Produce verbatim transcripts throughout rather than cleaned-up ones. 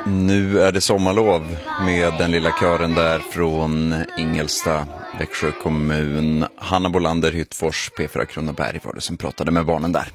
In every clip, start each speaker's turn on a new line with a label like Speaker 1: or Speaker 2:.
Speaker 1: Nu är det sommarlov med den lilla kören där från Ingelsta, Växjö kommun. Hanna Bolander, Hyttfors, P fyra Kronoberg var det som pratade med barnen där.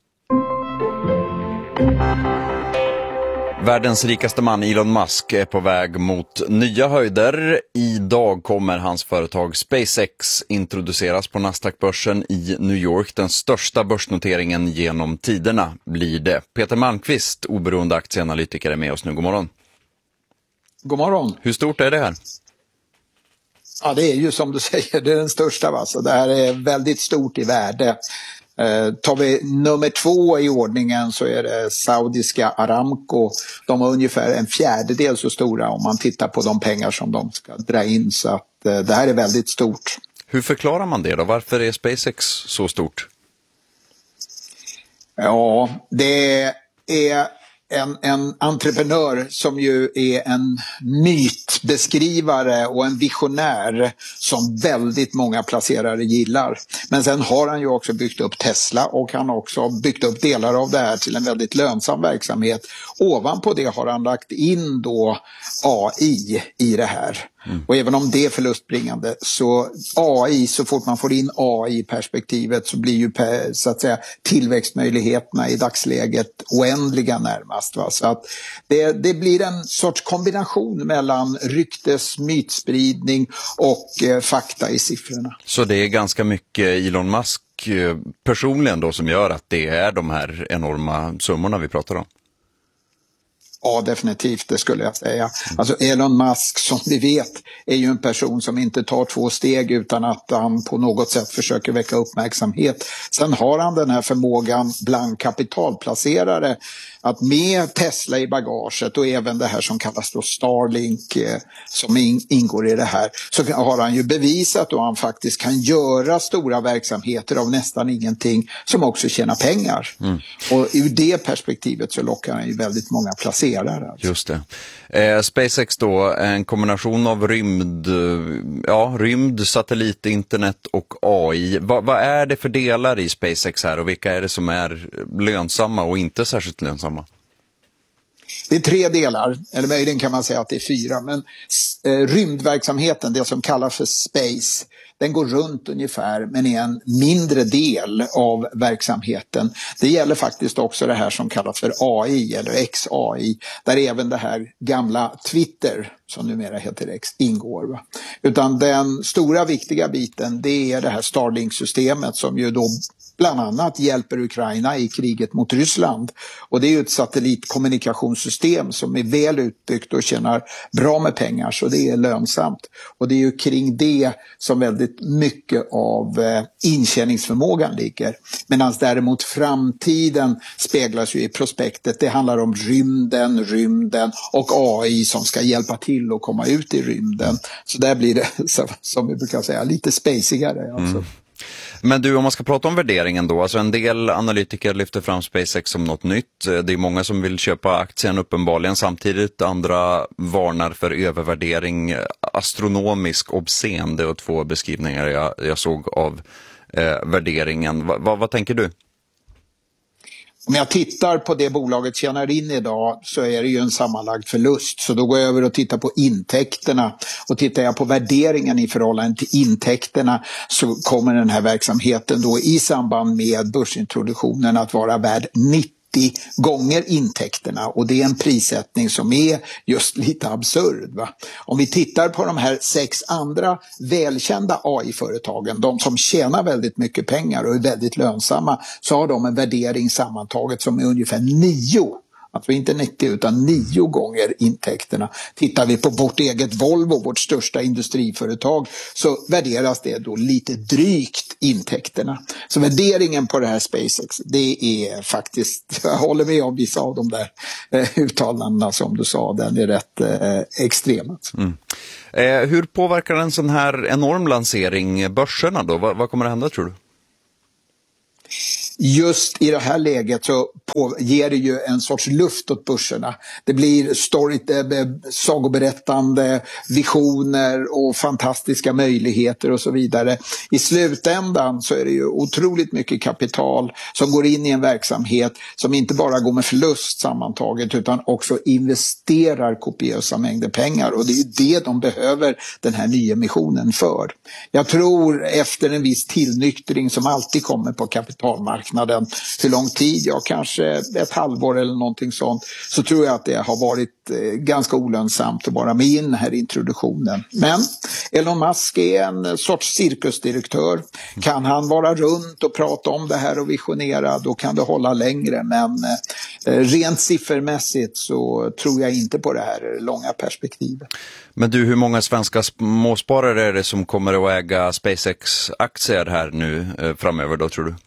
Speaker 1: Världens rikaste man Elon Musk är på väg mot nya höjder. Idag kommer hans företag SpaceX introduceras på Nasdaq-börsen i New York. Den största börsnoteringen genom tiderna blir det. Peter Malmqvist, oberoende aktieanalytiker, är med oss nu. God morgon.
Speaker 2: God morgon.
Speaker 1: Hur stort är det här?
Speaker 2: Ja, det är ju som du säger, det är den största. Va? Så det här är väldigt stort i värde. Eh, tar vi nummer två i ordningen så är det saudiska Aramco. De har ungefär en fjärdedel så stora om man tittar på de pengar som de ska dra in. Så att, eh, det här är väldigt stort.
Speaker 1: Hur förklarar man det då? Varför är SpaceX så stort?
Speaker 2: Ja, det är en, en entreprenör som ju är en mytbeskrivare och en visionär som väldigt många placerare gillar. Men sen har han ju också byggt upp Tesla och han har också byggt upp delar av det här till en väldigt lönsam verksamhet. Ovanpå det har han lagt in då A I i det här. Mm. Och även om det är förlustbringande så A I, så fort man får in A I-perspektivet så blir ju så att säga tillväxtmöjligheterna i dagsläget oändliga närmast. Va? Så att det, det blir en sorts kombination mellan ryktes, mytspridning och eh, fakta i siffrorna.
Speaker 1: Så det är ganska mycket Elon Musk personligen då som gör att det är de här enorma summorna vi pratar om?
Speaker 2: Ja, definitivt, det skulle jag säga. Alltså Elon Musk, som vi vet, är ju en person som inte tar två steg utan att han på något sätt försöker väcka uppmärksamhet. Sen har han den här förmågan bland kapitalplacerare att med Tesla i bagaget och även det här som kallas då Starlink eh, som in, ingår i det här, så har han ju bevisat att han faktiskt kan göra stora verksamheter av nästan ingenting som också tjänar pengar. Mm. Och ur det perspektivet så lockar han ju väldigt många placerare. Alltså.
Speaker 1: Just det. Eh, SpaceX då, en kombination av rymd, ja, rymd, satellit, internet och A I. Va, vad är det för delar i SpaceX här och vilka är det som är lönsamma och inte särskilt lönsamma?
Speaker 2: Det är tre delar, eller möjligen kan man säga att det är fyra, men eh, rymdverksamheten, det som kallas för space, den går runt ungefär men är en mindre del av verksamheten. Det gäller faktiskt också det här som kallas för A I eller X A I, där även det här gamla Twitter, som numera heter X, ingår. Va? Utan den stora viktiga biten, det är det här Starlink-systemet som ju då bland annat hjälper Ukraina i kriget mot Ryssland. Och det är ju ett satellitkommunikationssystem som är väl utbyggt och tjänar bra med pengar, så det är lönsamt. Och det är ju kring det som väldigt mycket av eh, intjäningsförmågan ligger. Medan däremot framtiden speglas ju i prospektet. Det handlar om rymden, rymden och A I som ska hjälpa till att komma ut i rymden. Så där blir det, som vi brukar säga, lite spacigare alltså. Mm.
Speaker 1: Men du, om man ska prata om värderingen då, alltså en del analytiker lyfter fram SpaceX som något nytt. Det är många som vill köpa aktien uppenbarligen, samtidigt andra varnar för övervärdering, astronomisk, obscen. Det var två beskrivningar jag, jag såg av eh, värderingen. Va, va, vad tänker du?
Speaker 2: Om jag tittar på det bolaget tjänar in idag så är det ju en sammanlagd förlust. Så då går jag över och tittar på intäkterna. Och tittar jag på värderingen i förhållande till intäkterna så kommer den här verksamheten då i samband med börsintroduktionen att vara värd nittio gånger intäkterna, och det är en prissättning som är just lite absurd. Va? Om vi tittar på de här sex andra välkända A I-företagen, de som tjänar väldigt mycket pengar och är väldigt lönsamma, så har de en värdering sammantaget som är ungefär nio. Alltså inte nittio utan nio gånger intäkterna. Tittar vi på vårt eget Volvo, vårt största industriföretag, så värderas det då lite drygt intäkterna. Så värderingen på det här SpaceX, det är faktiskt, jag håller med om vissa av de där eh, uttalandena som du sa, den är rätt eh, extrem. Alltså.
Speaker 1: Mm. Eh, hur påverkar en sån här enorm lansering börserna då? Vad, vad kommer att hända tror du?
Speaker 2: just i det här läget så på, ger det ju en sorts luft åt börserna. Det blir story, äh, sagoberättande, visioner och fantastiska möjligheter och så vidare. I slutändan så är det ju otroligt mycket kapital som går in i en verksamhet som inte bara går med förlust sammantaget utan också investerar kopiösa mängder pengar, och det är ju det de behöver den här nyemissionen för. Jag tror efter en viss tillnyktring som alltid kommer på kapitalmarknaden, hur lång tid, ja kanske ett halvår eller någonting sånt, så tror jag att det har varit eh, ganska olönsamt att vara med i den här introduktionen. Men Elon Musk är en sorts cirkusdirektör. Kan han vara runt och prata om det här och visionera, då kan det hålla längre, men eh, rent siffermässigt så tror jag inte på det här långa perspektivet.
Speaker 1: Men du, hur många svenska småsparare är det som kommer att äga SpaceX-aktier här nu eh, framöver då, tror du?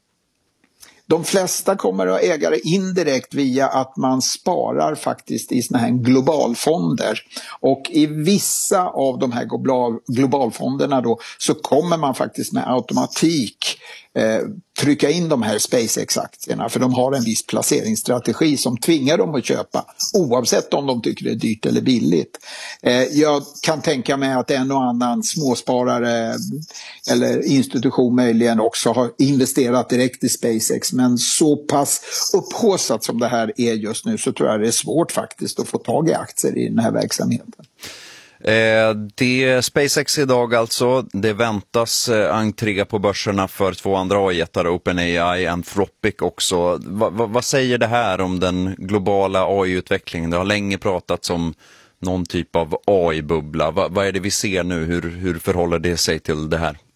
Speaker 2: De flesta kommer att äga det indirekt via att man sparar faktiskt i såna här globalfonder. Och i vissa av de här global, globalfonderna då så kommer man faktiskt med automatik eh, trycka in de här SpaceX-aktierna, för de har en viss placeringsstrategi som tvingar dem att köpa oavsett om de tycker det är dyrt eller billigt. Eh, jag kan tänka mig att en och annan småsparare eller institution möjligen också har investerat direkt i SpaceX, men så pass upphaussat som det här är just nu så tror jag det är svårt faktiskt att få tag i aktier i den här verksamheten.
Speaker 1: Eh, det är SpaceX idag alltså. Det väntas eh, entré på börserna för två andra A I-jättar, OpenAI, Anthropic också. Va, va, vad säger det här om den globala A I-utvecklingen? Det har länge pratats om någon typ av A I-bubbla. Va, vad är det vi ser nu? Hur, hur förhåller det sig till det här?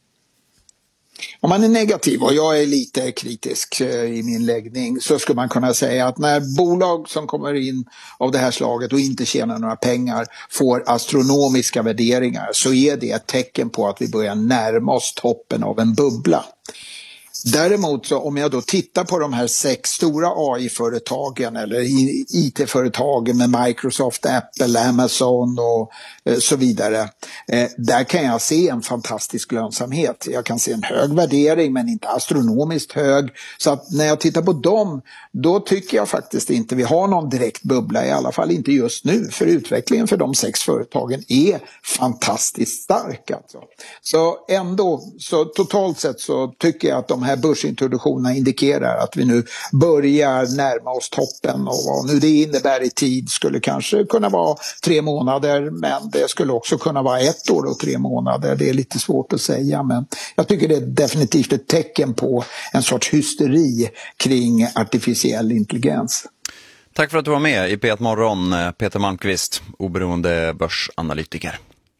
Speaker 2: Om man är negativ, och jag är lite kritisk i min läggning, så skulle man kunna säga att när bolag som kommer in av det här slaget och inte tjänar några pengar får astronomiska värderingar, så är det ett tecken på att vi börjar närma oss toppen av en bubbla. Däremot så om jag då tittar på de här sex stora A I-företagen eller I T-företagen med Microsoft, Apple, Amazon och eh, så vidare. Eh, där kan jag se en fantastisk lönsamhet. Jag kan se en hög värdering men inte astronomiskt hög. Så att när jag tittar på dem, då tycker jag faktiskt inte vi har någon direkt bubbla, i alla fall inte just nu. För utvecklingen för de sex företagen är fantastiskt stark. Alltså. Så ändå, så totalt sett så tycker jag att de här börsintroduktionerna indikerar att vi nu börjar närma oss toppen, och vad nu det innebär i tid skulle kanske kunna vara tre månader, men det skulle också kunna vara ett år och tre månader. Det är lite svårt att säga, men jag tycker det är definitivt ett tecken på en sorts hysteri kring artificiell intelligens.
Speaker 1: Tack för att du var med i P ett Morgon, Peter Malmqvist, oberoende börsanalytiker.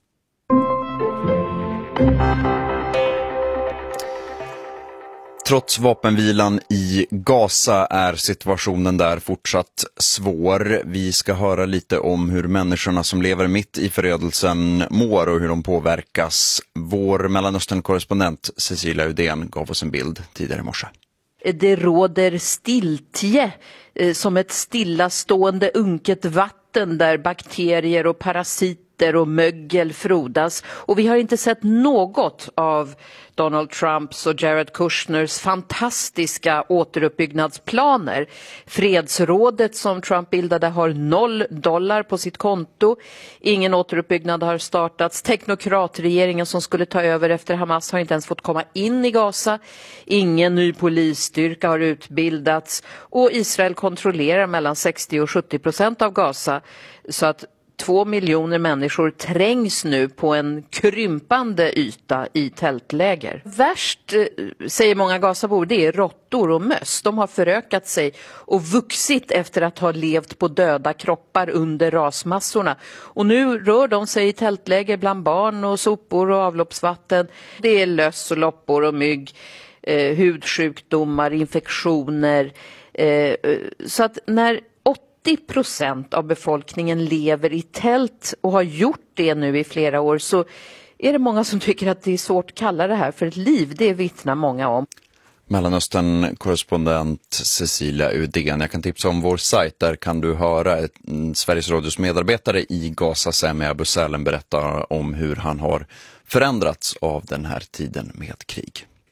Speaker 1: Trots vapenvilan i Gaza är situationen där fortsatt svår. Vi ska höra lite om hur människorna som lever mitt i förödelsen mår och hur de påverkas. Vår Mellanöstern-korrespondent Cecilia Udén gav oss en bild tidigare i morse.
Speaker 3: Det råder stiltje, som ett stillastående unket vatten där bakterier och parasiter och mögel frodas, och vi har inte sett något av Donald Trumps och Jared Kushners fantastiska återuppbyggnadsplaner. Fredsrådet som Trump bildade har noll dollar på sitt konto. Ingen återuppbyggnad har startats. Teknokratregeringen som skulle ta över efter Hamas har inte ens fått komma in i Gaza. Ingen ny polisstyrka har utbildats, och Israel kontrollerar mellan sextio och sjuttio procent av Gaza, så att Två miljoner människor trängs nu på en krympande yta i tältläger. Värst, säger många Gazabor, det är råttor och möss. De har förökat sig och vuxit efter att ha levt på döda kroppar under rasmassorna. Och nu rör de sig i tältläger bland barn och sopor och avloppsvatten. Det är löss och loppor och mygg, eh, hudsjukdomar, infektioner. Eh, så att när åttio procent av befolkningen lever i tält och har gjort det nu i flera år, så är det många som tycker att det är svårt att kalla det här för ett liv. Det vittnar många om.
Speaker 1: Mellanöstern-korrespondent Cecilia Udén. Jag kan tipsa om vår sajt. Där kan du höra ett, Sveriges Radios medarbetare i Gaza, Sami Abu Salem, berätta om hur han har förändrats av den här tiden med krig.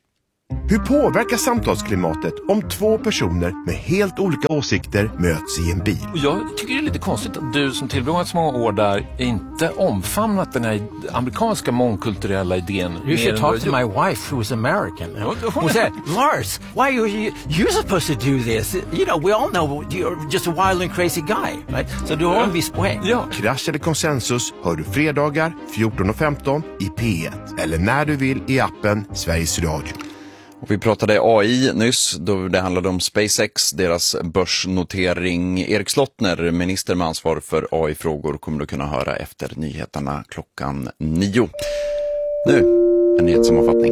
Speaker 4: Hur påverkar samtalsklimatet om två personer med helt olika åsikter möts i en bil?
Speaker 5: Jag tycker det är lite konstigt att du som tillbringat så många år där inte omfamnat den här amerikanska mångkulturella idén.
Speaker 6: You should talk to my wife who's American. Who said, Lars, why are you you supposed to do this? You know, we all know you're just a wild and crazy guy, right? So du har en viss poäng.
Speaker 5: Ja.
Speaker 4: Krasch eller konsensus hör du fredagar fjorton och femton i P ett eller när du vill i appen Sveriges Radio.
Speaker 1: Och vi pratade A I nyss, då det handlade om SpaceX, deras börsnotering. Erik Slottner, minister med ansvar för A I-frågor, kommer du kunna höra efter nyheterna klockan nio. Nu, en nyhetssammanfattning.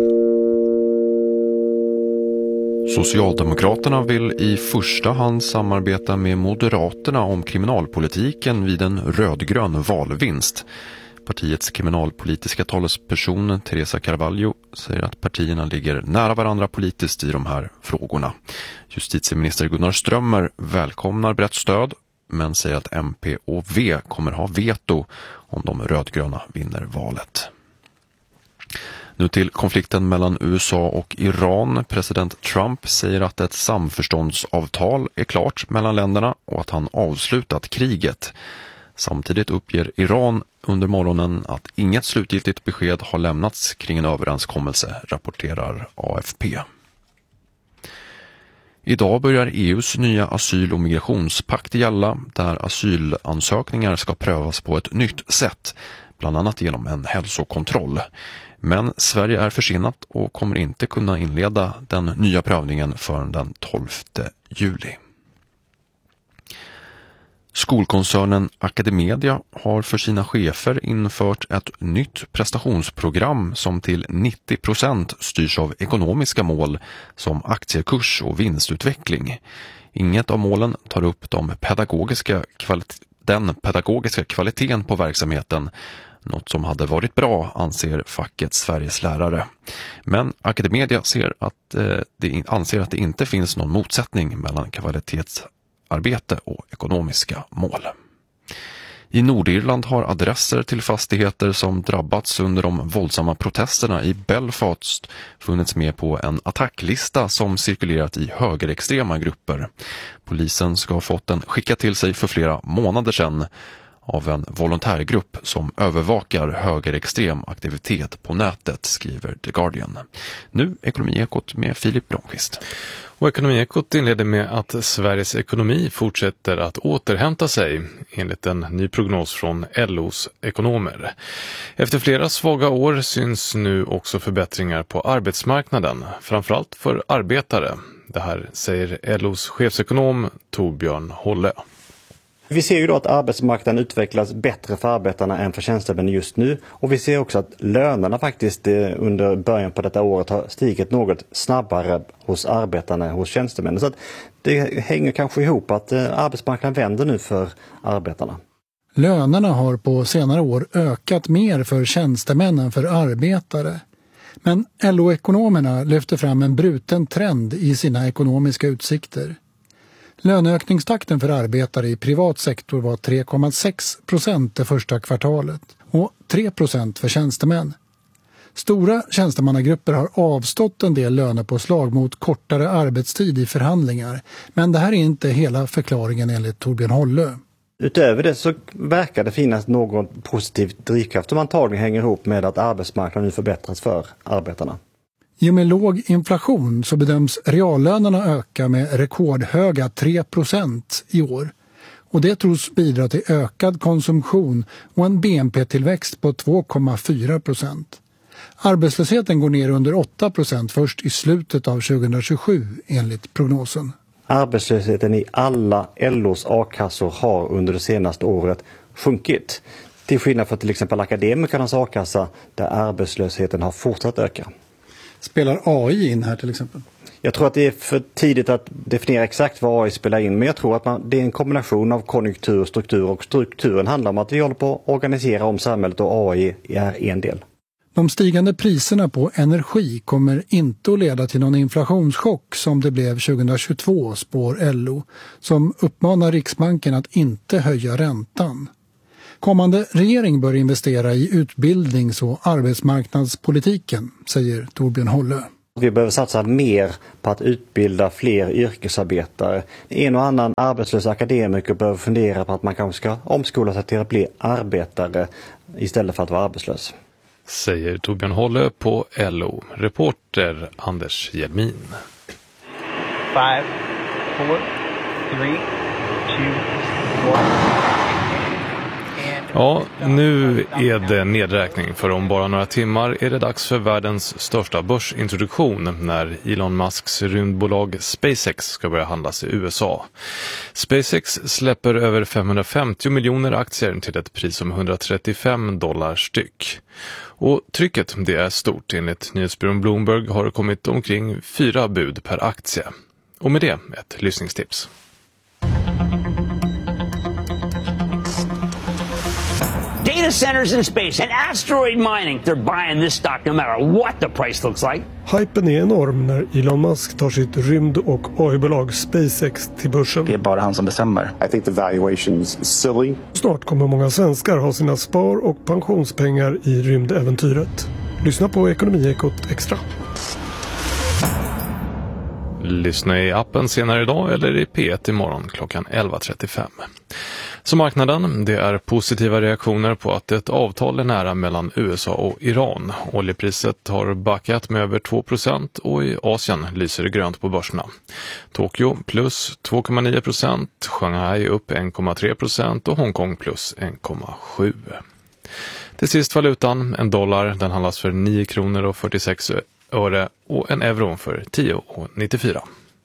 Speaker 7: Socialdemokraterna vill i första hand samarbeta med Moderaterna om kriminalpolitiken vid en rödgrön valvinst. Partiets kriminalpolitiska talesperson Teresa Carvalho säger att partierna ligger nära varandra politiskt i de här frågorna. Justitieminister Gunnar Strömmer välkomnar brett stöd men säger att M P och V kommer ha veto om de rödgröna vinner valet. Nu till konflikten mellan U S A och Iran. President Trump säger att ett samförståndsavtal är klart mellan länderna och att han avslutat kriget. Samtidigt uppger Iran under morgonen att inget slutgiltigt besked har lämnats kring en överenskommelse, rapporterar A F P. Idag börjar E U:s nya asyl- och migrationspakt gälla, där asylansökningar ska prövas på ett nytt sätt, bland annat genom en hälsokontroll. Men Sverige är försenat och kommer inte kunna inleda den nya prövningen förrän den tolfte juli. Skolkoncernen Academedia har för sina chefer infört ett nytt prestationsprogram som till nittio procent styrs av ekonomiska mål som aktiekurs och vinstutveckling. Inget av målen tar upp de pedagogiska kvalit- den pedagogiska kvaliteten på verksamheten, något som hade varit bra, anser facket Sveriges lärare. Men Academedia ser att, eh, det anser att det inte finns någon motsättning mellan kvalitets arbete och ekonomiska mål. I Nordirland har adresser till fastigheter som drabbats under de våldsamma protesterna i Belfast funnits med på en attacklista som cirkulerat i högerextrema grupper. Polisen ska ha fått den skickad till sig för flera månader sedan av en volontärgrupp som övervakar högerextrem aktivitet på nätet, skriver The Guardian. Nu Ekonomiekot med Filip Blomqvist.
Speaker 8: Och Ekonomiekot inleder med att Sveriges ekonomi fortsätter att återhämta sig enligt en ny prognos från L O:s ekonomer. Efter flera svaga år syns nu också förbättringar på arbetsmarknaden, framförallt för arbetare. Det här säger L O:s chefsekonom Torbjörn Hålle.
Speaker 9: Vi ser ju då att arbetsmarknaden utvecklas bättre för arbetarna än för tjänstemän just nu. Och vi ser också att lönerna faktiskt under början på detta året har stigit något snabbare hos arbetarna än hos tjänstemännen. Så att det hänger kanske ihop att arbetsmarknaden vänder nu för arbetarna.
Speaker 10: Lönerna har på senare år ökat mer för tjänstemän än för arbetare. Men L O-ekonomerna lyfter fram en bruten trend i sina ekonomiska utsikter. Löneökningstakten för arbetare i privat sektor var tre komma sex procent det första kvartalet och tre procent för tjänstemän. Stora tjänstemannagrupper har avstått en del lönepåslag mot kortare arbetstid i förhandlingar, men det här är inte hela förklaringen enligt Torbjörn Hållö.
Speaker 9: Utöver det så verkar det finnas någon positiv drivkraft som antagligen hänger ihop med att arbetsmarknaden nu förbättras för arbetarna.
Speaker 10: I och med låg inflation så bedöms reallönerna öka med rekordhöga tre procent i år. Och det tros bidra till ökad konsumtion och en B N P-tillväxt på två komma fyra procent. Arbetslösheten går ner under åtta procent först i slutet av tjugohundratjugosju enligt prognosen.
Speaker 9: Arbetslösheten i alla L O:s a-kassor har under det senaste året sjunkit. Till skillnad från till exempel akademikernas a-kassa där arbetslösheten har fortsatt öka.
Speaker 10: Spelar A I in här till exempel?
Speaker 9: Jag tror att det är för tidigt att definiera exakt vad A I spelar in, men jag tror att man, det är en kombination av konjunktur och struktur, och strukturen handlar om att vi håller på att organisera om samhället och A I är en del.
Speaker 10: De stigande priserna på energi kommer inte att leda till någon inflationschock som det blev tjugohundratjugotvå, spår L O, som uppmanar Riksbanken att inte höja räntan. Kommande regering bör investera i utbildnings- och arbetsmarknadspolitiken, säger Torbjörn Hållö.
Speaker 9: Vi behöver satsa mer på att utbilda fler yrkesarbetare. En och annan arbetslös akademiker behöver fundera på att man kanske ska omskola sig till att bli arbetare istället för att vara arbetslös.
Speaker 8: Säger Torbjörn Hålle på L O. Reporter Anders Hjelmin.
Speaker 11: Five, four, three, two, one.
Speaker 8: Ja, nu är det nedräkning, för om bara några timmar är det dags för världens största börsintroduktion när Elon Musks rymdbolag SpaceX ska börja handlas i U S A. SpaceX släpper över femhundrafemtio miljoner aktier till ett pris om hundratrettiofem dollar styck. Och trycket det är stort. Enligt nyhetsbyrån Bloomberg har det kommit omkring fyra bud per aktie. Och med det ett lyssningstips.
Speaker 12: Data centers in space and asteroid mining. They're buying this stock no matter what the price looks like.
Speaker 13: Hypen är enorm när Elon Musk tar sitt rymd- och A I-bolag SpaceX till börsen.
Speaker 14: Det är bara han som bestämmer. I think the valuation's silly.
Speaker 13: Snart kommer många svenskar ha sina spar- och pensionspengar i rymdäventyret. Lyssna på Ekonomiekot Extra.
Speaker 8: Lyssna i appen senare idag eller i P ett imorgon klockan elva trettiofem. Så marknaden, det är positiva reaktioner på att ett avtal är nära mellan U S A och Iran. Oljepriset har backat med över två procent och i Asien lyser det grönt på börserna. Tokyo plus två komma nio procent, Shanghai upp en komma tre procent och Hongkong plus en komma sju. Till sist valutan, en dollar, den handlas för nio kronor och fyrtiosex öre och en euro för tio och nittiofyra.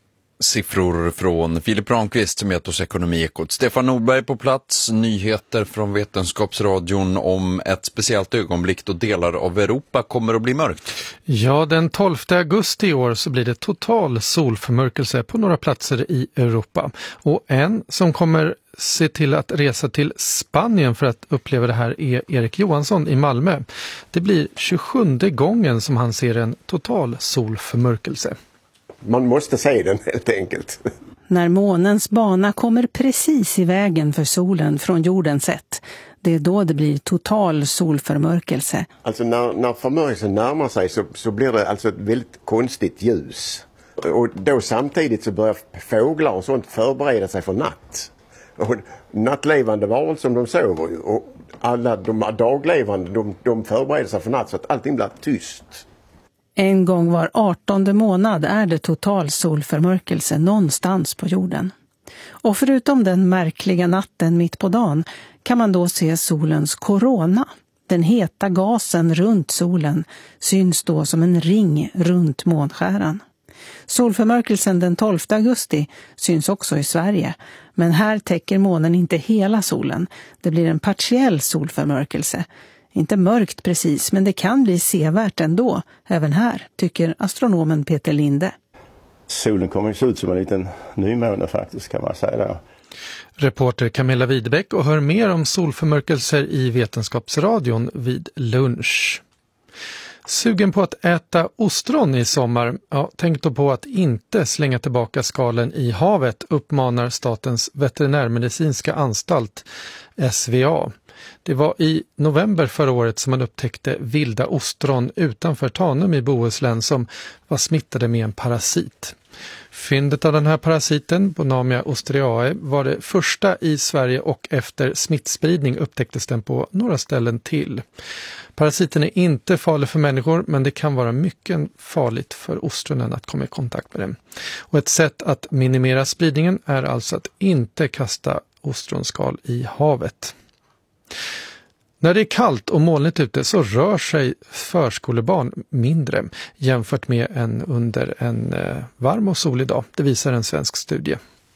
Speaker 1: Siffror från Filip Ramqvist som heter hos Ekonomiekot. Stefan Nordberg på plats, nyheter från Vetenskapsradion om ett speciellt ögonblick då delar av Europa kommer att bli mörkt.
Speaker 10: Ja, den tolfte augusti i år så blir det total solförmörkelse på några platser i Europa. Och en som kommer se till att resa till Spanien för att uppleva det här är Erik Johansson i Malmö. Det blir tjugosjunde gången som han ser en total solförmörkelse.
Speaker 15: Man måste se den helt enkelt.
Speaker 16: När månens bana kommer precis i vägen för solen från jordens sätt, det är då det blir total solförmörkelse.
Speaker 15: Alltså när, när förmörkelsen närmar sig så, så blir det alltså ett väldigt konstigt ljus. Och då samtidigt så börjar fåglar och sånt förbereda sig för natt. Och nattlevande varelser som de sover ju. Och alla de daglevande de, de förbereder sig för natt så att allting blir tyst.
Speaker 16: En gång var artonde månad är det total solförmörkelse någonstans på jorden. Och förutom den märkliga natten mitt på dagen kan man då se solens korona. Den heta gasen runt solen syns då som en ring runt månskäran. Solförmörkelsen den tolfte augusti syns också i Sverige, men här täcker månen inte hela solen. Det blir en partiell solförmörkelse. Inte mörkt precis, men det kan bli sevärt ändå, även här, tycker astronomen Peter Linde.
Speaker 15: Solen kommer ju se ut som en liten nymåne faktiskt, kan man säga då.
Speaker 10: Reporter Camilla Widebäck och hör mer om solförmörkelser i Vetenskapsradion vid lunch. Sugen på att äta ostron i sommar? Ja, tänk då på att inte slänga tillbaka skalen i havet, uppmanar Statens veterinärmedicinska anstalt S V A. Det var i november förra året som man upptäckte vilda ostron utanför Tanum i Bohuslän som var smittade med en parasit. Fyndet av den här parasiten, Bonamia ostriae, var det första i Sverige och efter smittspridning upptäcktes den på några ställen till. Parasiten är inte farlig för människor, men det kan vara mycket farligt för ostronen att komma i kontakt med den. Och ett sätt att minimera spridningen är alltså att inte kasta ostronskal i havet. När det är kallt och molnigt ute så rör sig förskolebarn mindre jämfört med en under en varm och solig dag. Det visar en svensk studie.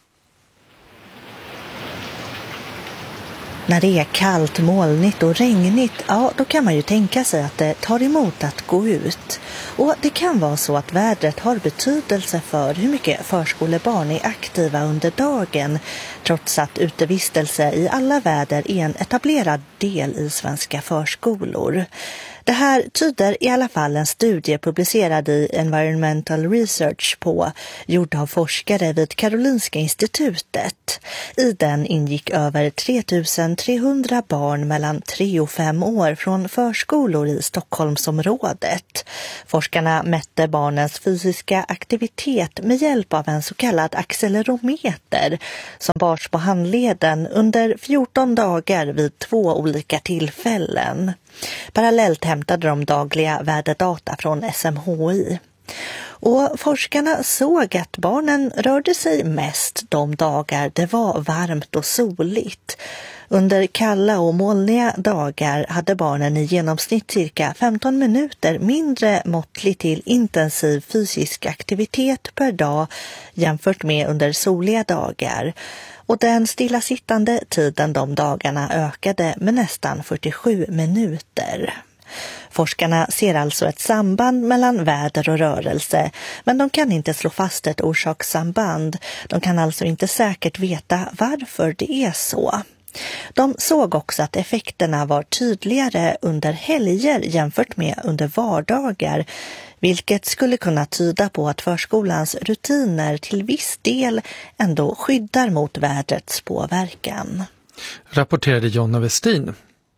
Speaker 17: När det är kallt, molnigt och regnigt, ja då kan man ju tänka sig att det tar emot att gå ut. Och det kan vara så att vädret har betydelse för hur mycket förskolebarn är aktiva under dagen, trots att utevistelse i alla väder är en etablerad del i svenska förskolor. Det här tyder i alla fall en studie publicerad i Environmental Research på, gjord av forskare vid Karolinska institutet. I den ingick över tre tusen trehundra barn mellan tre och fem år från förskolor i Stockholmsområdet. Forskarna mätte barnens fysiska aktivitet med hjälp av en så kallad accelerometer som bars på handleden under fjorton dagar vid två olika tillfällen. Parallellt hämtade de dagliga värdedata från S M H I. Och forskarna såg att barnen rörde sig mest de dagar det var varmt och soligt. Under kalla och molniga dagar hade barnen i genomsnitt cirka femton minuter mindre måttlig till intensiv fysisk aktivitet per dag jämfört med under soliga dagar. Och den stillasittande tiden de dagarna ökade med nästan fyrtiosju minuter. Forskarna ser alltså ett samband mellan väder och rörelse, men de kan inte slå fast ett orsakssamband. De kan alltså inte säkert veta varför det är så. De såg också att effekterna var tydligare under helger jämfört med under vardagar, vilket skulle kunna tyda på att förskolans rutiner till viss del ändå skyddar mot vädrets påverkan.
Speaker 18: Rapporterade Jonna Westin.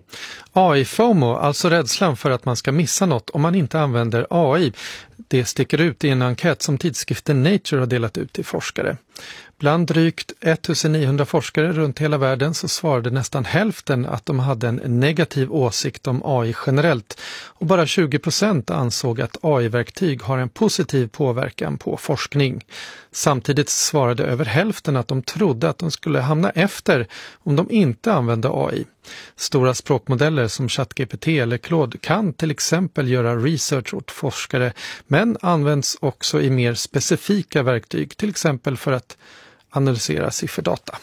Speaker 18: A I-FOMO, alltså rädslan för att man ska missa något om man inte använder A I, det sticker ut i en enkät som tidskriften Nature har delat ut till forskare. Bland drygt ettusen-niohundra forskare runt hela världen så svarade nästan hälften att de hade en negativ åsikt om A I generellt, och bara tjugo procent ansåg att A I-verktyg har en positiv påverkan på forskning. Samtidigt svarade över hälften att de trodde att de skulle hamna efter om de inte använde A I. Stora språkmodeller som ChatGPT eller Claude kan till exempel göra research åt forskare, men används också i mer specifika verktyg, till exempel för att analysera sifferdata.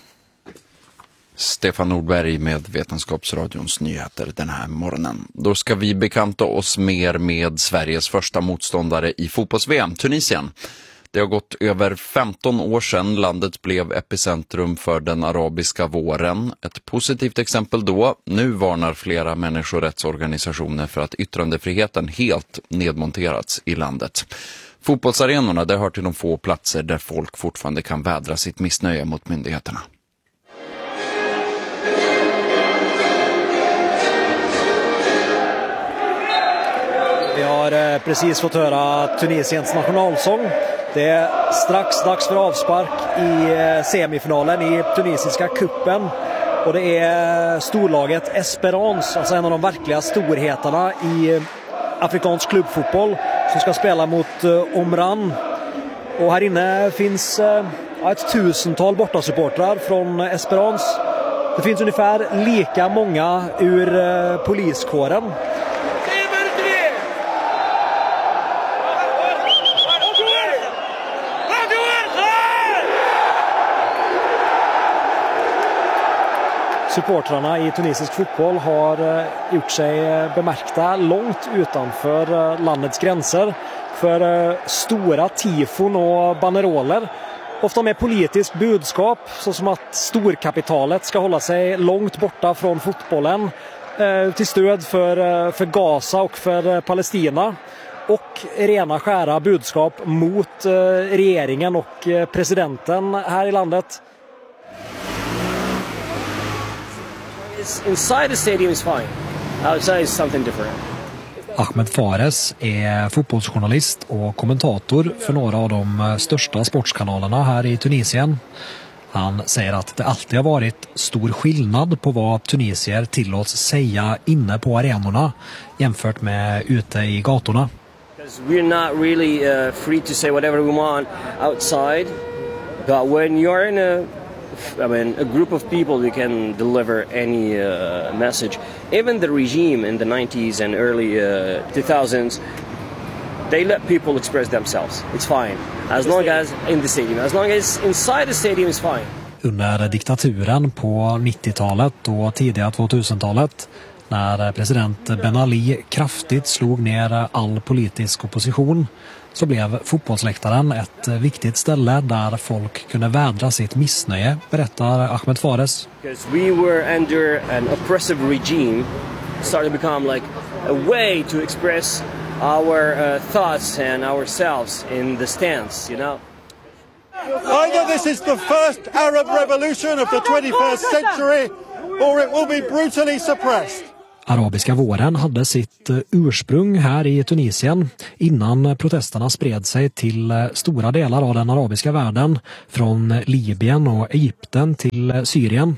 Speaker 1: Stefan Nordberg med Vetenskapsradions nyheter den här morgonen. Då ska vi bekanta oss mer med Sveriges första motståndare i fotbolls-V M, Tunisien. Det har gått över femton år sedan landet blev epicentrum för den arabiska våren. Ett positivt exempel då. Nu varnar flera människorättsorganisationer för att yttrandefriheten helt nedmonterats i landet. Fotbollsarenorna, det hör till de få platser där folk fortfarande kan vädra sitt missnöje mot myndigheterna.
Speaker 19: Vi har precis fått höra Tunisiens nationalsång. Det är strax dags för avspark i semifinalen i tunisiska kuppen. Och det är storlaget Esperance, alltså en av de verkliga storheterna i afrikansk klubbfotboll, som ska spela mot Omran. Och här inne finns ett tusental bortasupportrar från Esperance. Det finns ungefär lika många ur poliskåren. Supportrarna i tunisisk fotboll har gjort sig bemärkta långt utanför landets gränser för stora tifon och banderoler. Ofta med politiskt budskap, såsom att storkapitalet ska hålla sig långt borta från fotbollen till stöd för, för Gaza och för Palestina. Och rena skära budskap mot regeringen och presidenten här i landet.
Speaker 20: Inside the stadium is fine. Outside is something different.
Speaker 21: Ahmed Fares är fotbollsjournalist och kommentator för några av de största sportskanalerna här i Tunisien. Han säger att det alltid har varit stor skillnad på vad tunisier tillåts säga inne på arenorna jämfört med ute i gatorna.
Speaker 20: We're not really uh, free to say whatever we want outside, but when you're in a I mean, a group of people, you can deliver any uh, message. Even the regime in the nineties and early uh, two thousands, they let people express themselves. It's fine. As long as in the stadium. As long as inside the stadium is fine.
Speaker 21: Under diktaturen på nittiotalet och tidiga tvåtusentalet, när president Ben Ali kraftigt slog ner all politisk opposition, så blev fotbollsläktaren ett viktigt ställe där folk kunde vädra sitt missnöje, berättar Ahmed Fares.
Speaker 20: Because we were under an oppressive regime, started to become like a way to express our uh, thoughts and ourselves in the stands, you know.
Speaker 2: Either this is the first Arab revolution of the twenty-first century, or it will be brutally suppressed.
Speaker 21: Arabiska våren hade sitt ursprung här i Tunisien innan protesterna spred sig till stora delar av den arabiska världen, från Libyen och Egypten till Syrien.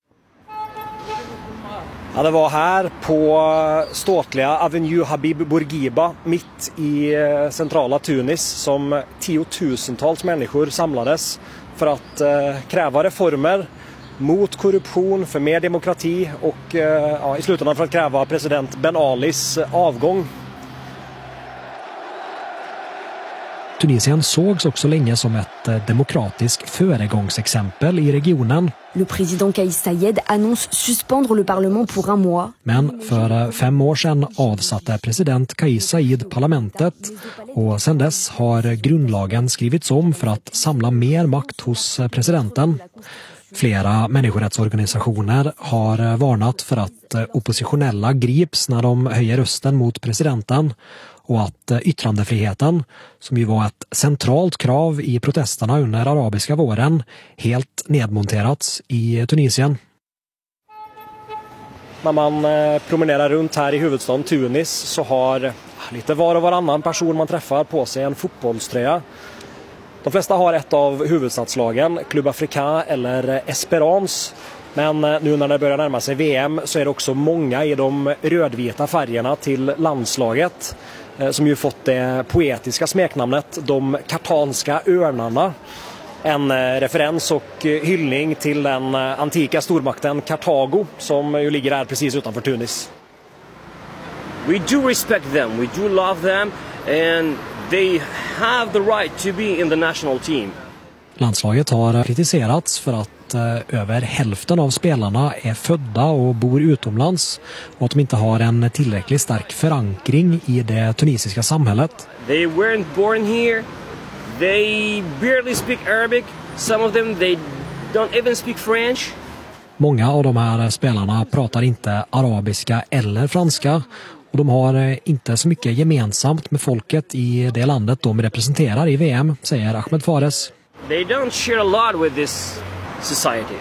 Speaker 19: Ja, det var här på ståtliga Avenue Habib Bourguiba mitt i centrala Tunis som tiotusentals människor samlades för att eh, kräva reformer mot korruption, för mer demokrati och eh, ja, i slutändan för att kräva president Ben Alis avgång.
Speaker 21: Tunisien sågs också länge som ett demokratiskt föregångsexempel i regionen.
Speaker 22: Le président Kais Saied annonce suspendre le parlement pour un mois.
Speaker 21: Men för fem år sedan avsatte president Kais Saied parlamentet och sedan dess har grundlagen skrivits om för att samla mer makt hos presidenten. Flera människorättsorganisationer har varnat för att oppositionella grips när de höjer rösten mot presidenten och att yttrandefriheten, som ju var ett centralt krav i protesterna under arabiska våren, helt nedmonterats i Tunisien.
Speaker 19: När man promenerar runt här i huvudstaden Tunis så har lite var och varannan person man träffar på sig en fotbollströja. De flesta har ett av huvudstadslagen, Club Africain eller Esperance. Men nu när det börjar närma sig V M så är det också många i de rödvita färgerna till landslaget, som ju fått det poetiska smeknamnet de kartanska örnarna. En referens och hyllning till den antika stormakten Kartago som ju ligger här precis utanför Tunis.
Speaker 20: We do respect them, we do love them, and they have the right to be in the national team.
Speaker 21: Landslaget har kritiserats för att eh, över hälften av spelarna är födda och bor utomlands och att de inte har en tillräckligt stark förankring i det tunisiska samhället.
Speaker 20: They weren't born here. They barely speak Arabic. Some of them they don't even speak French.
Speaker 21: Många av de här spelarna pratar inte arabiska eller franska och de har inte så mycket gemensamt med folket i det landet de representerar i V M, säger Ahmed Fares.
Speaker 20: They don't share a lot with this society.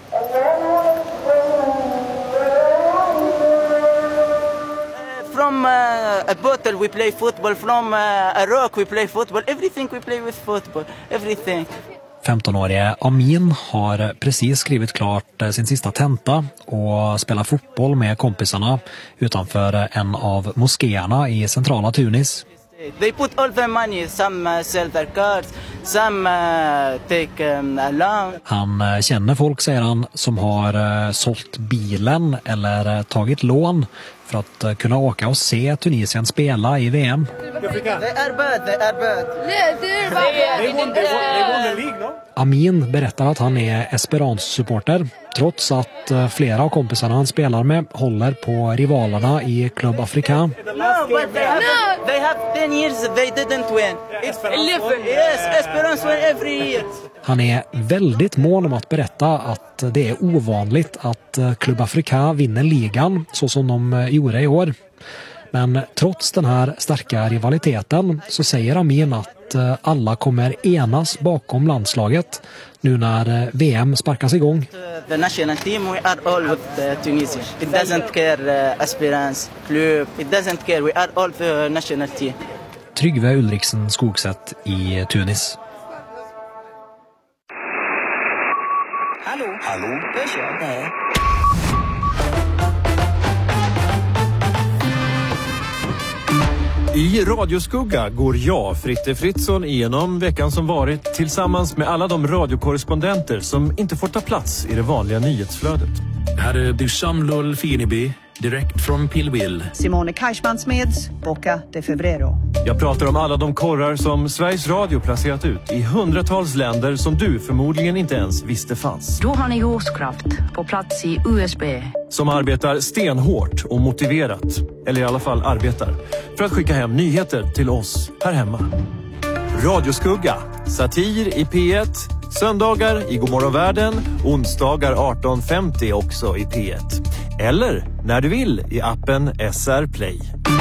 Speaker 23: From uh, a bottle we play football, from uh, a rock we play football, everything we play with football, everything.
Speaker 21: femtonårige Amin har precis skrivit klart sin sista tenta och spelar fotboll med kompisarna utanför en av moskéerna i centrala Tunis.
Speaker 23: They put all their money, some uh, sell their cars, some uh, take um, a loan.
Speaker 21: Han känner folk, säger han, som har uh, sålt bilen eller uh, tagit lån för att uh, kunna åka och se Tunisien spela i V M.
Speaker 23: They are bad, they are bad.
Speaker 22: Yeah, they're bad.
Speaker 2: They won, they won, they won the league, no?
Speaker 21: Amin berättar att han är Esperance-supporter trots att uh, flera av kompisarna han spelar med håller på rivalerna i Club Africain.
Speaker 23: No, but they have, no. They have ten years they didn't win. It's eleven. Yes, Esperance win every year.
Speaker 21: Han är väldigt mån om att berätta att det är ovanligt att Club Africain vinner ligan så som de gjorde i år. Men trots den här starka rivaliteten så säger Amin att alla kommer enas bakom landslaget nu när V M sparkas igång.
Speaker 23: The national team, we are all with uh, Tunisia. It doesn't care uh, Esperance, Club, it doesn't care. We are all the national team.
Speaker 21: Tryggve Ulriksen Skogsätt i Tunis.
Speaker 23: Hallå? Hallå? Hörs jag? Nej.
Speaker 24: I Radioskugga går jag, Fritte Fritzson, igenom veckan som varit tillsammans med alla de radiokorrespondenter som inte får ta plats i det vanliga nyhetsflödet.
Speaker 25: Här är Dusham Lull Fineby, direkt från Pillwill.
Speaker 26: Simone Kajsmansmeds, Boca de Febrero.
Speaker 24: Jag pratar om alla de korrar som Sveriges Radio placerat ut i hundratals länder som du förmodligen inte ens visste fanns.
Speaker 27: Då har ni Jordkraft på plats i U S B.
Speaker 24: Som arbetar stenhårt och motiverat, eller i alla fall arbetar, för att skicka hem nyheter till oss här hemma. Radioskugga, satir i P ett, söndagar i Godmorgon Världen, onsdagar arton femtio också i P ett. Eller när du vill i appen S R Play.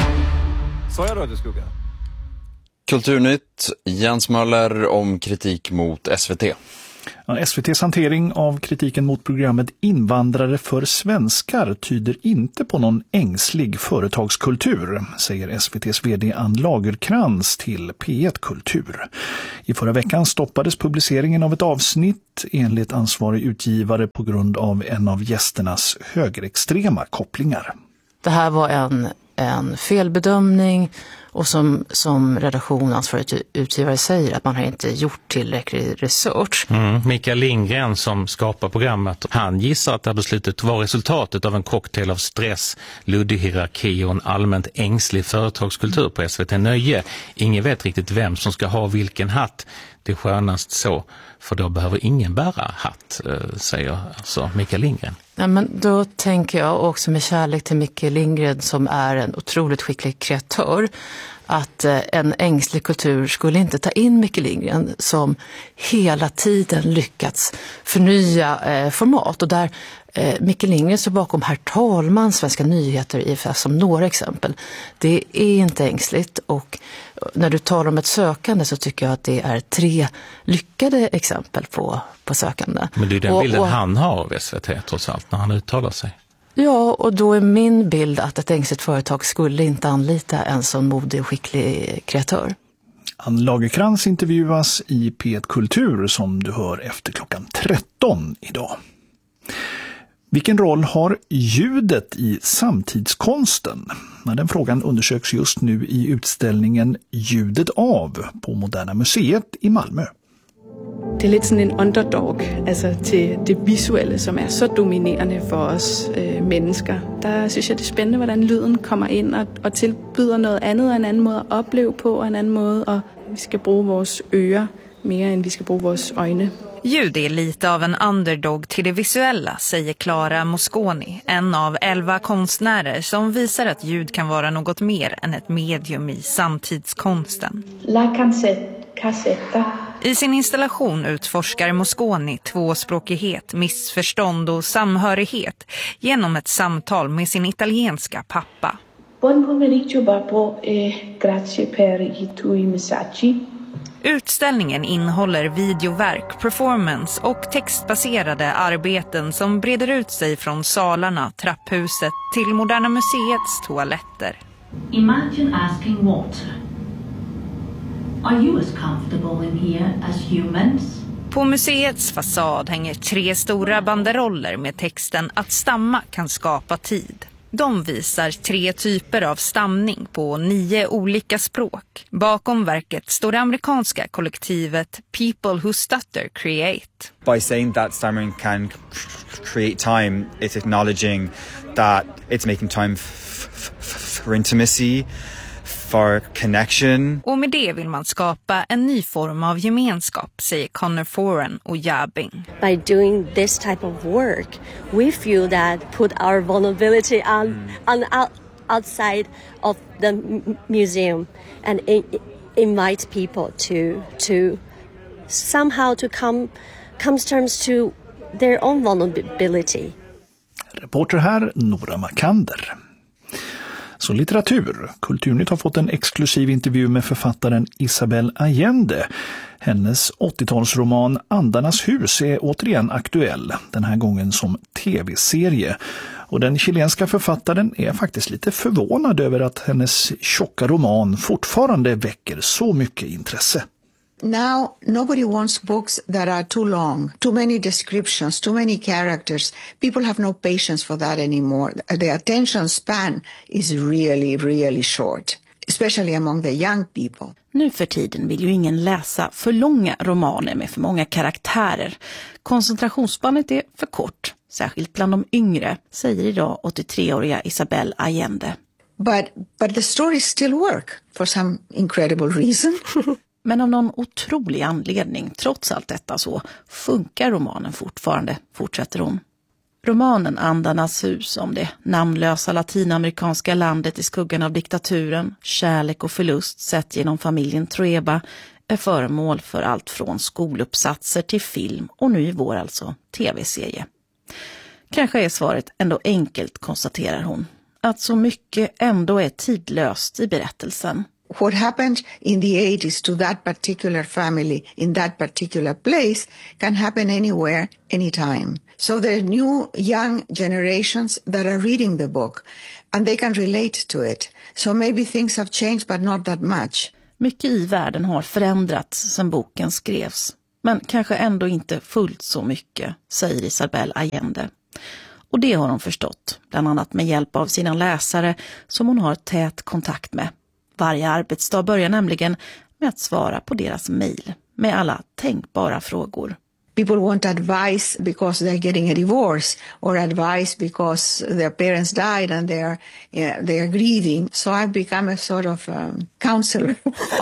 Speaker 24: Sa jag Radioskugga?
Speaker 1: Kulturnytt, Jens Möller om kritik mot S V T.
Speaker 3: Ja, S V T:s hantering av kritiken mot programmet Invandrare för svenskar tyder inte på någon ängslig företagskultur, säger S V T:s vd Ann Lagerkrans till P ett Kultur. I förra veckan stoppades publiceringen av ett avsnitt enligt ansvarig utgivare på grund av en av gästernas högerextrema kopplingar.
Speaker 4: Det här var en, en felbedömning. Och som, som redaktion ansvarig utgivare säger att man har inte gjort tillräcklig research.
Speaker 5: Mm. Mikael Lindgren som skapar programmet, han gissar att det här beslutet var resultatet av en cocktail av stress, luddig hierarki och en allmänt ängslig företagskultur på S V T Nöje. Ingen vet riktigt vem som ska ha vilken hatt. Det är skönast så, för då behöver ingen bära hatt, säger alltså Mikael Lindgren.
Speaker 4: Ja, men då tänker jag också med kärlek till Mikael Lindgren som är en otroligt skicklig kreatör att en ängslig kultur skulle inte ta in Mikael Lindgren som hela tiden lyckats förnya eh, format och där eh, Mikael Lindgren står bakom Herr talman, Svenska nyheter I F S som några exempel. Det är inte ängsligt och när du talar om ett sökande så tycker jag att det är tre lyckade exempel på, på sökande.
Speaker 5: Men det är den
Speaker 4: och,
Speaker 5: bilden
Speaker 4: och,
Speaker 5: han har av S V T trots allt när han uttalar sig.
Speaker 4: Ja, och då är min bild att ett ängsligt företag skulle inte anlita en sån modig och skicklig kreatör.
Speaker 3: Ann Lagerkrans intervjuas i P ett Kultur som du hör efter klockan tretton idag. Vilken roll har ljudet i samtidskonsten? Den frågan undersöks just nu i utställningen Ljudet av på Moderna Museet i Malmö.
Speaker 6: Det är lite sådan en underdog alltså till det visuelle som är så dominerande för oss äh, människor. Där synes jag det är spännande hur lyden kommer in och, och tillbyder något annat, en annan måde att uppleva på, en annan måde och vi ska bruga våra öron mer än vi ska bruga våra ögon.
Speaker 7: Ljud är lite av en underdog till det visuella, säger Clara Mosconi, en av elva konstnärer som visar att ljud kan vara något mer än ett medium i samtidskonsten.
Speaker 6: La cassetta.
Speaker 7: I sin installation utforskar Mosconi tvåspråkighet, missförstånd och samhörighet genom ett samtal med sin italienska pappa.
Speaker 6: Buon pomeriggio babbo e grazie per I tuoi messaggi.
Speaker 7: Utställningen innehåller videoverk, performance och textbaserade arbeten som breder ut sig från salarna, trapphuset till Moderna Museets toaletter.
Speaker 9: Imagine asking water. Are you as comfortable in here as humans?
Speaker 7: På museets fasad hänger tre stora banderoller med texten att stamma kan skapa tid. De visar tre typer av stamning på nio olika språk. Bakom verket står det amerikanska kollektivet People Who Stutter Create.
Speaker 11: By saying that stammering can create time, it's acknowledging that it's making time f- f- for intimacy, for connection.
Speaker 7: Och med det vill man skapa en ny form av gemenskap, säger Connor Foran och Jabbing.
Speaker 28: By doing this type of work, we feel that put our vulnerability on, mm. on out, outside of the m- museum and in, invite people to to somehow to come come to terms to their own vulnerability.
Speaker 3: Reporter här Nora Makander. Så litteratur. Kulturnytt har fått en exklusiv intervju med författaren Isabel Allende. Hennes åttiotalsroman Andarnas hus är återigen aktuell, den här gången som tv-serie. Och den chilenska författaren är faktiskt lite förvånad över att hennes tjocka roman fortfarande väcker så mycket intresse.
Speaker 29: Now, nobody wants books that are too long, too many descriptions, too many characters. People have no patience for that anymore. The attention span is really, really short, especially among the young people.
Speaker 16: Nu för tiden vill ju ingen läsa för långa romaner med för många karaktärer. Koncentrationsspannet är för kort, särskilt bland de yngre, säger idag åttiotre-åriga Isabel Allende.
Speaker 29: But, but the stories still work for some incredible reason.
Speaker 16: Men av någon otrolig anledning, trots allt detta så, funkar romanen fortfarande, fortsätter hon. Romanen Andarnas hus om det namnlösa latinamerikanska landet i skuggan av diktaturen, kärlek och förlust sett genom familjen Trueba är föremål för allt från skoluppsatser till film och nu i vår alltså tv-serie.
Speaker 8: Kanske är svaret ändå enkelt, konstaterar hon. Att så mycket ändå är tidlöst i berättelsen.
Speaker 29: What happened in the eighties to that particular family in that particular place can happen anywhere, anytime. So there are new young generations that are reading the book and they can relate to it. So maybe things have changed but not that much.
Speaker 8: Mycket i världen har förändrats sedan boken skrevs. Men kanske ändå inte fullt så mycket, säger Isabel Allende. Och det har hon förstått, bland annat med hjälp av sina läsare som hon har tät kontakt med. Varje arbetsdag börjar nämligen med att svara på deras mejl med alla tänkbara frågor.
Speaker 29: People want advice because they're getting a divorce or advice because their parents died and they're uh, they are grieving. So I've become a sort of um, counselor.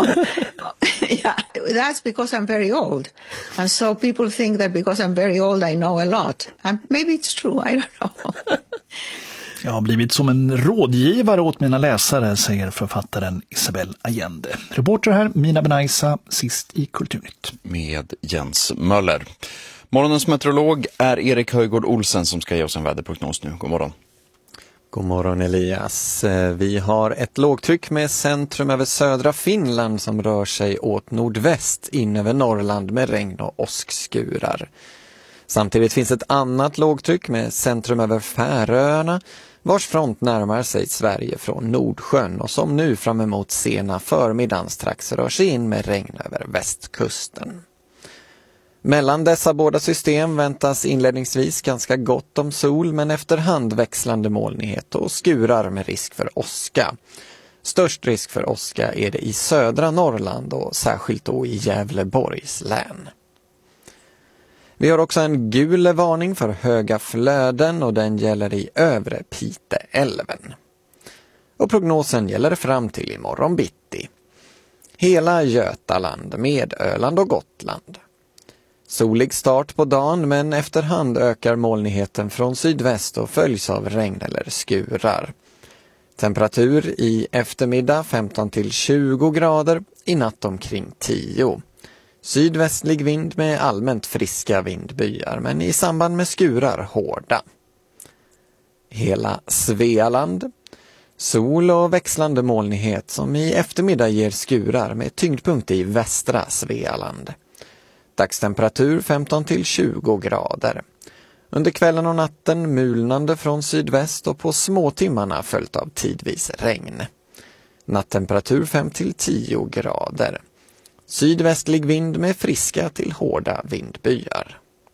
Speaker 29: Yeah, that's because I'm very old. And so people think that because I'm very old I know a lot. And maybe it's true, I don't know.
Speaker 3: Jag har blivit som en rådgivare åt mina läsare, säger författaren Isabel Allende. Reporter här, Mina Benaisa, sist i Kulturnytt.
Speaker 1: Med Jens Möller. Morgonens meteorolog är Erik Höjgård Olsen som ska ge oss en väderprognos nu. God morgon.
Speaker 10: God morgon Elias. Vi har ett lågtryck med centrum över södra Finland som rör sig åt nordväst in över Norrland med regn och åskskurar. Samtidigt finns ett annat lågtryck med centrum över Färöarna vars front närmar sig Sverige från Nordsjön och som nu fram emot sena förmiddagen strax rör sig in med regn över västkusten. Mellan dessa båda system väntas inledningsvis ganska gott om sol men efterhand växlande molnighet och skurar med risk för åska. Störst risk för åska är det i södra Norrland och särskilt då i Gävleborgs län. Vi har också en gul varning för höga flöden och den gäller i övre Piteälven. Och prognosen gäller fram till imorgon bitti. Hela Götaland med Öland och Gotland. Solig start på dagen men efterhand ökar molnigheten från sydväst och följs av regn eller skurar. Temperatur i eftermiddag femton till tjugo grader, i natt omkring tio. Sydvästlig vind med allmänt friska vindbyar men i samband med skurar hårda. Hela Svealand. Sol och växlande molnighet som i eftermiddag ger skurar med tyngdpunkt i västra Svealand. Dagstemperatur femton till tjugo grader. Under kvällen och natten mulnande från sydväst och på småtimmarna följt av tidvis regn. Nattemperatur fem till tio grader. Sydvästlig vind med friska till hårda vindbyar.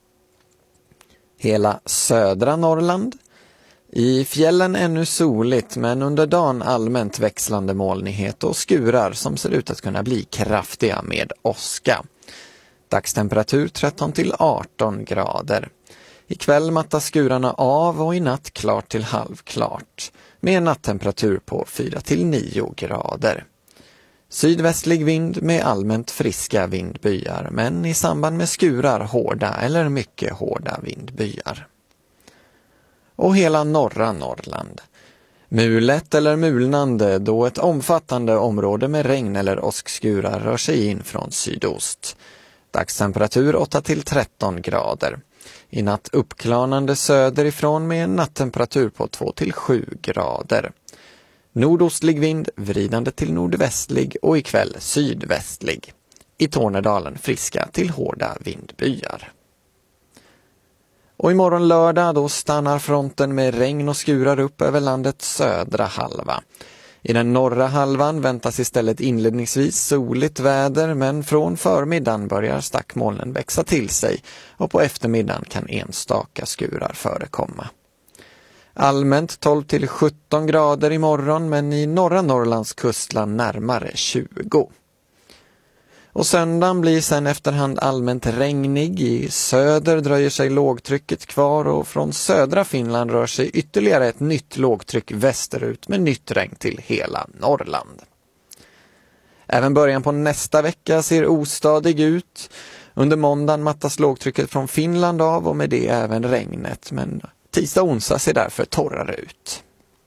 Speaker 10: Hela södra Norrland. I fjällen ännu soligt men under dagen allmänt växlande molnighet och skurar som ser ut att kunna bli kraftiga med åska. Dagstemperatur tretton till arton grader. Ikväll mattas skurarna av och i natt klart till halvklart med en nattemperatur på fyra till nio grader. Sydvästlig vind med allmänt friska vindbyar men i samband med skurar hårda eller mycket hårda vindbyar. Och hela norra Norrland. Mulet eller mulnande då ett omfattande område med regn eller åskskurar rör sig in från sydost. Dagstemperatur åtta till tretton grader. I natt uppklarnande söderifrån med en nattemperatur på två till sju grader. Nordostlig vind vridande till nordvästlig och ikväll sydvästlig. I Tornedalen friska till hårda vindbyar. Och imorgon lördag då stannar fronten med regn och skurar upp över landets södra halva. I den norra halvan väntas istället inledningsvis soligt väder men från förmiddagen börjar stackmolnen växa till sig och på eftermiddagen kan enstaka skurar förekomma. Allmänt tolv till sjutton grader imorgon men i norra Norrlands kustland närmare tjugo. Och söndagen blir sen efterhand allmänt regnig. I söder dröjer sig lågtrycket kvar och från södra Finland rör sig ytterligare ett nytt lågtryck västerut med nytt regn till hela Norrland. Även början på nästa vecka ser ostadig ut. Under måndagen mattas lågtrycket från Finland av och med det även regnet, men tisdag och onsdag ser därför torrare ut.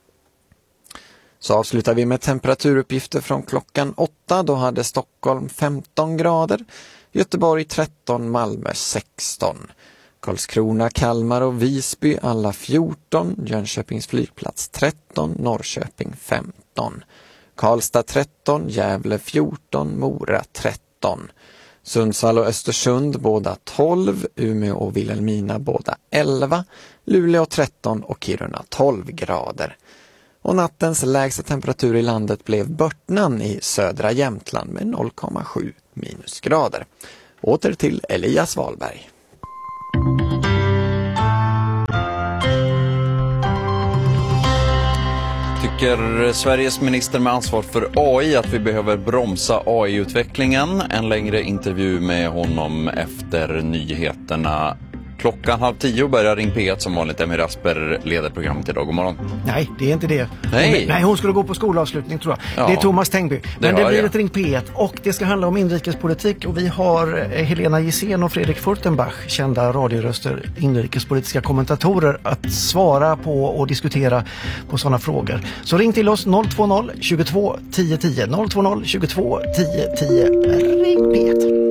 Speaker 10: Så avslutar vi med temperaturuppgifter från klockan åtta. Då hade Stockholm femton grader, Göteborg tretton, Malmö sexton. Karlskrona, Kalmar och Visby alla fjorton, Jönköpings flygplats tretton, Norrköping femton, Karlstad tretton, Gävle fjorton, Mora tretton, Sundsvall och Östersund båda tolv, Umeå och Vilhelmina båda elva, Luleå tretton och Kiruna tolv grader. Och nattens lägsta temperatur i landet blev Börtnan i södra Jämtland med noll komma sju minusgrader. Åter till Elias Wahlberg.
Speaker 1: Tycker Sveriges minister med ansvar för A I att vi behöver bromsa A I-utvecklingen? En längre intervju med honom efter nyheterna. Klockan halv tio börjar Ring P ett som vanligt. Emmy Rasper leder programmet idag. God morgon.
Speaker 12: Nej, det är inte det.
Speaker 1: Nej,
Speaker 12: hon, nej, hon skulle gå på skolavslutning tror jag. Ja. Det är Thomas Tengby. Men det, det blir jag. Ett Ring P ett och det ska handla om inrikespolitik. Och vi har Helena Gissén och Fredrik Furtenbach, kända radioröster, inrikespolitiska kommentatorer, att svara på och diskutera på sådana frågor. Så ring till oss noll två noll tjugotvå tio tio. noll två noll tjugotvå tio tio. Ring P ett.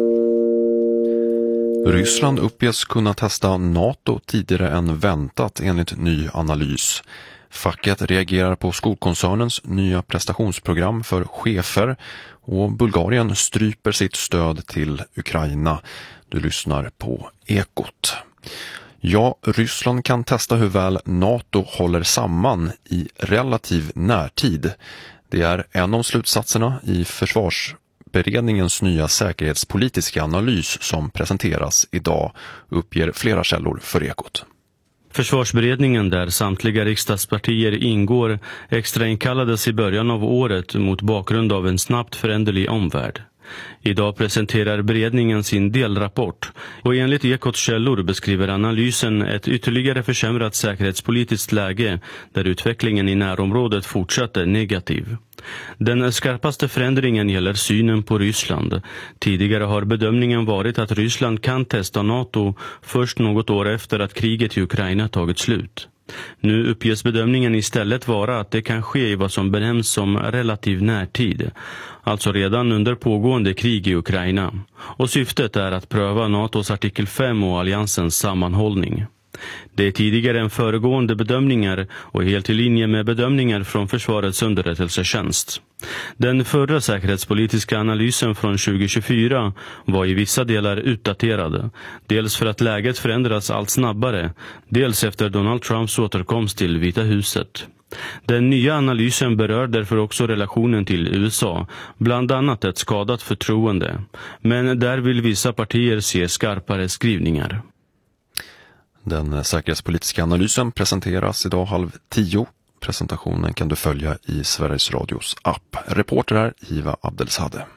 Speaker 13: Ryssland uppges kunna testa NATO tidigare än väntat enligt ny analys. Facket reagerar på skolkoncernens nya prestationsprogram för chefer och Bulgarien stryper sitt stöd till Ukraina. Du lyssnar på Ekot. Ja, Ryssland kan testa hur väl NATO håller samman i relativ närtid. Det är en av slutsatserna i försvars Beredningens nya säkerhetspolitiska analys som presenteras idag, uppger flera källor för Ekot.
Speaker 14: Försvarsberedningen, där samtliga riksdagspartier ingår, extrainkallades i början av året mot bakgrund av en snabbt föränderlig omvärld. Idag presenterar beredningen sin delrapport och enligt Ekots källor beskriver analysen ett ytterligare försämrat säkerhetspolitiskt läge där utvecklingen i närområdet fortsätter negativ. Den skarpaste förändringen gäller synen på Ryssland. Tidigare har bedömningen varit att Ryssland kan testa NATO först något år efter att kriget i Ukraina tagit slut. Nu uppges bedömningen istället vara att det kan ske i vad som benämns som relativ närtid, alltså redan under pågående krig i Ukraina. Och syftet är att pröva NATOs artikel fem och alliansens sammanhållning. Det är tidigare än föregående bedömningar och helt i linje med bedömningar från Försvarets underrättelsetjänst. Den förra säkerhetspolitiska analysen från tjugo tjugofyra var i vissa delar utdaterad. Dels för att läget förändras allt snabbare, dels efter Donald Trumps återkomst till Vita huset. Den nya analysen berör därför också relationen till U S A, bland annat ett skadat förtroende. Men där vill vissa partier se skarpare skrivningar.
Speaker 13: Den säkerhetspolitiska analysen presenteras idag halv tio. Presentationen kan du följa i Sveriges Radios app. Reporter är Iva Abdelshade.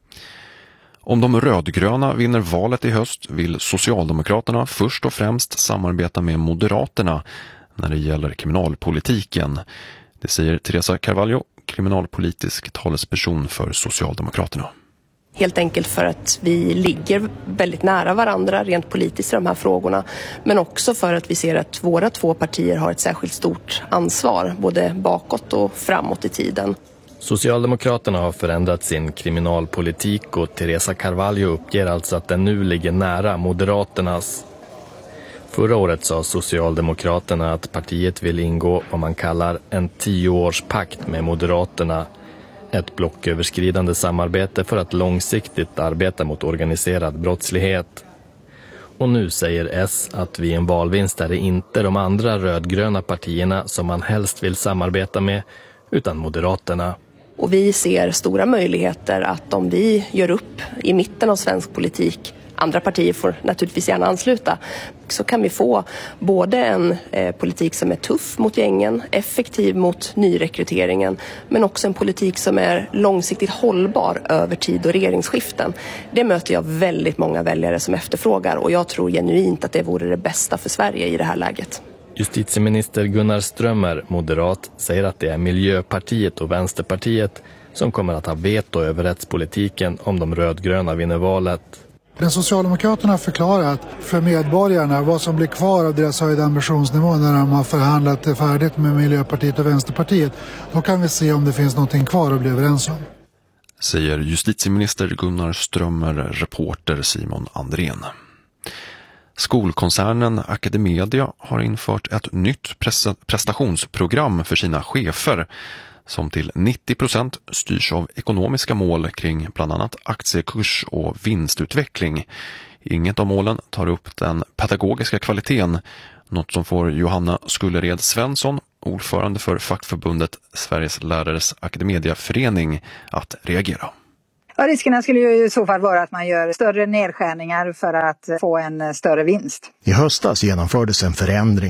Speaker 13: Om de rödgröna vinner valet i höst vill Socialdemokraterna först och främst samarbeta med Moderaterna när det gäller kriminalpolitiken. Det säger Teresa Carvalho, kriminalpolitisk talesperson för Socialdemokraterna.
Speaker 15: Helt enkelt för att vi ligger väldigt nära varandra rent politiskt i de här frågorna. Men också för att vi ser att våra två partier har ett särskilt stort ansvar, både bakåt och framåt i tiden.
Speaker 17: Socialdemokraterna har förändrat sin kriminalpolitik och Teresa Carvalho uppger alltså att den nu ligger nära Moderaternas. Förra året sa Socialdemokraterna att partiet vill ingå vad man kallar en tioårspakt med Moderaterna. Ett blocköverskridande samarbete för att långsiktigt arbeta mot organiserad brottslighet. Och nu säger S att vid en valvinst är det inte de andra rödgröna partierna som man helst vill samarbeta med, utan Moderaterna.
Speaker 15: Och vi ser stora möjligheter att om vi gör upp i mitten av svensk politik, andra partier får naturligtvis gärna ansluta, så kan vi få både en eh, politik som är tuff mot gängen, effektiv mot nyrekryteringen, men också en politik som är långsiktigt hållbar över tid och regeringsskiften. Det möter jag väldigt många väljare som efterfrågar och jag tror genuint att det vore det bästa för Sverige i det här läget.
Speaker 17: Justitieminister Gunnar Strömmer, moderat, säger att det är Miljöpartiet och Vänsterpartiet som kommer att ha veto över rättspolitiken om de rödgröna vinner valet.
Speaker 18: Den Socialdemokraterna har förklarat för medborgarna vad som blir kvar av deras höjda ambitionsnivå när de har förhandlat färdigt med Miljöpartiet och Vänsterpartiet. Då kan vi se om det finns någonting kvar att bli överens om.
Speaker 13: Säger justitieminister Gunnar Strömmer, reporter Simon Andrén. Skolkoncernen Academedia har infört ett nytt prestationsprogram för sina chefer som till nittio procent styrs av ekonomiska mål kring bland annat aktiekurs och vinstutveckling. Inget av målen tar upp den pedagogiska kvaliteten, något som får Johanna Skullered Svensson, ordförande för fackförbundet Sveriges lärares akademiaförening, att reagera.
Speaker 2: Ja, riskerna skulle ju i så fall vara att man gör större nedskärningar för att få en större vinst.
Speaker 19: I höstas genomfördes en förändring